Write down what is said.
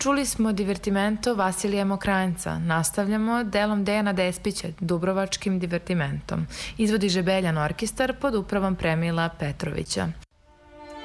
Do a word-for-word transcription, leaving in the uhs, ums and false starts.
Čuli smo divertimento Vasilija Mokranjca. Nastavljamo delom Dejana Despića, dubrovačkim divertimentom. Izvodi Žebeljan orkestar pod upravom Premila Petrovića.